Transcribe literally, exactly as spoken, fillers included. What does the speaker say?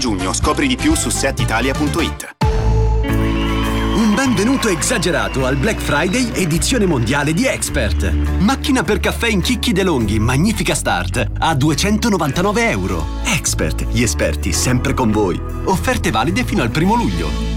giugno. Scopri di più su set italia punto it. Un benvenuto esagerato al Black Friday edizione mondiale di Expert. Macchina per caffè in chicchi DeLonghi, magnifica start, a duecentonovantanove euro. Expert, gli esperti sempre con voi. Offerte valide fino al primo luglio.